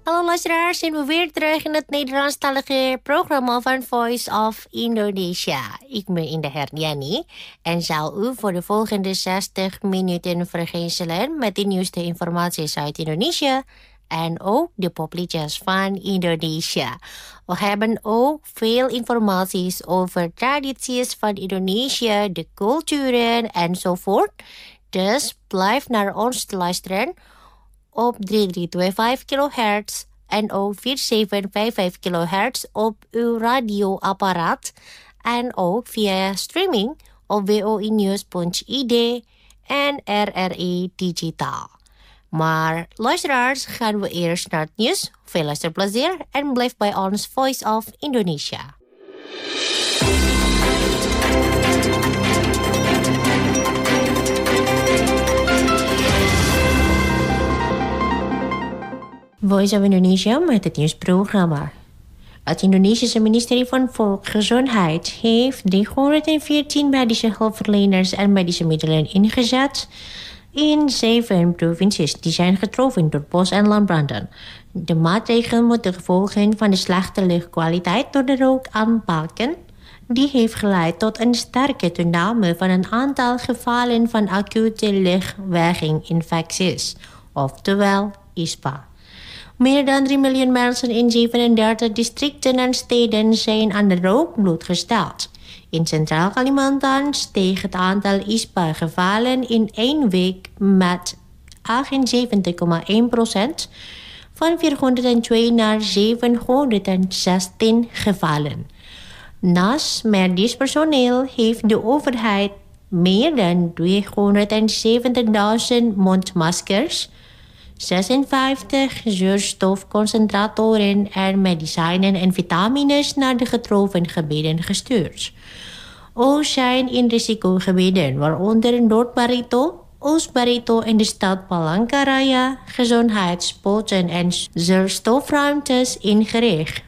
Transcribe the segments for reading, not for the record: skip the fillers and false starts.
Hallo luisteraars, zijn we weer terug in het Nederlandstalige programma van Voice of Indonesia. Ik ben Indah Herdiani en zal u voor de volgende 60 minuten vergezellen met de nieuwste informaties uit Indonesië en ook de popliedjes van Indonesia. We hebben ook veel informaties over tradities van Indonesië, de culturen enzovoort. Dus blijf naar ons luisteren op 3325 kHz en ook 4755 kHz op uw radioapparaat en ook via streaming op woinews.id en RRI Digitaal. Maar luisteraars, gaan we eerst naar het nieuws. Veel luisterplezier en blijf bij ons Voice of Indonesia. Voice of Indonesia met het nieuwsprogramma. Het Indonesische ministerie van Volksgezondheid heeft 314 medische hulpverleners en medische middelen ingezet in 7 provincies die zijn getroffen door bos- en landbranden. De maatregel moet de gevolgen van de slechte luchtkwaliteit door de rook aanpakken. Die heeft geleid tot een sterke toename van een aantal gevallen van acute luchtweginfecties, oftewel ISPA. Meer dan 3 miljoen mensen in 37 districten en steden zijn aan de rook blootgesteld. In Centraal Kalimantan steeg het aantal ISPA-gevallen in 1 week met 78,1%, van 402 naar 716 gevallen. Naast medisch personeel heeft de overheid meer dan 270.000 mondmaskers, 56 zuurstofconcentratoren en medicijnen en vitamines naar de getroffen gebieden gestuurd. Ook zijn in risicogebieden, waaronder Noord-Barito, Oost-Barito en de stad Palangkaraya, gezondheidsposten en zuurstofruimtes ingericht.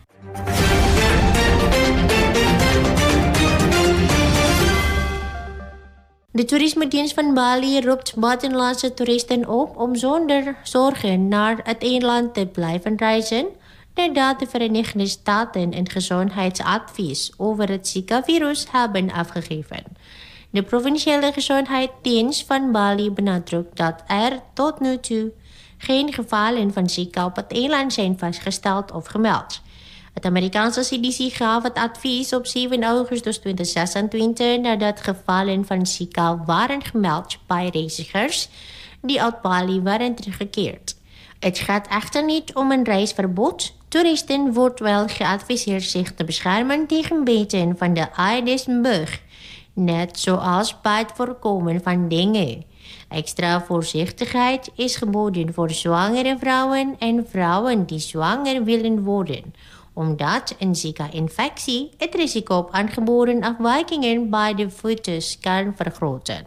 De toerismedienst van Bali roept buitenlandse toeristen op om zonder zorgen naar het eiland te blijven reizen, nadat de Verenigde Staten een gezondheidsadvies over het Zika-virus hebben afgegeven. De provinciale gezondheidsdienst van Bali benadrukt dat er tot nu toe geen gevallen van Zika op het eiland zijn vastgesteld of gemeld. Het Amerikaanse CDC gaf het advies op 7 augustus 2026 nadat gevallen van Zika waren gemeld bij reizigers die uit Bali waren teruggekeerd. Het gaat echter niet om een reisverbod. Toeristen wordt wel geadviseerd zich te beschermen tegen beten van de Aedes-mug, net zoals bij het voorkomen van dengue. Extra voorzichtigheid is geboden voor zwangere vrouwen en vrouwen die zwanger willen worden, omdat een Zika-infectie het risico op aangeboren afwijkingen bij de foetus kan vergroten.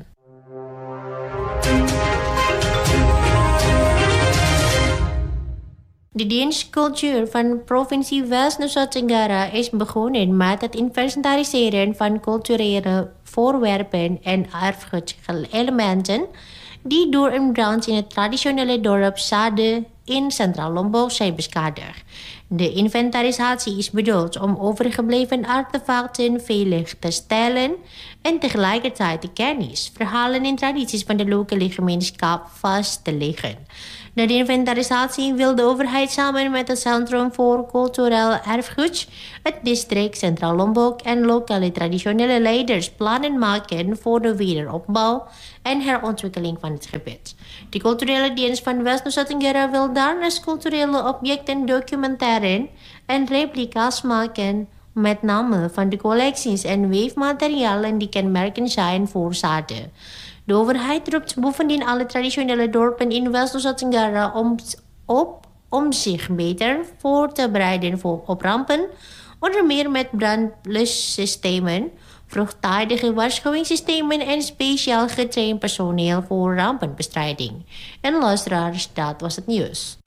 De dienst cultuur van provincie West-Nusa Tenggara is begonnen met het inventariseren van culturele voorwerpen en erfgoedelementen die door een brand in het traditionele dorp Sade in Centraal Lombok zijn beschadigd. De inventarisatie is bedoeld om overgebleven artefacten veilig te stellen en tegelijkertijd de kennis, verhalen en tradities van de lokale gemeenschap vast te leggen. Na de inventarisatie wil de overheid samen met het Centrum voor Cultureel Erfgoed, het district Centraal Lombok en lokale traditionele leiders plannen maken voor de wederopbouw en herontwikkeling van het gebied. De culturele dienst van West-Nusa Tenggara wil daarnaast culturele objecten documenteren en replica's maken, met name van de collecties en weefmaterialen die kenmerkend zijn voor Sade. De overheid roept bovendien alle traditionele dorpen in West-Nusa Tenggara om zich beter voor te bereiden op rampen, onder meer met brandblussystemen, vroegtijdige waarschuwingssystemen en speciaal getraind personeel voor rampenbestrijding. En luisteraars, dat was het nieuws.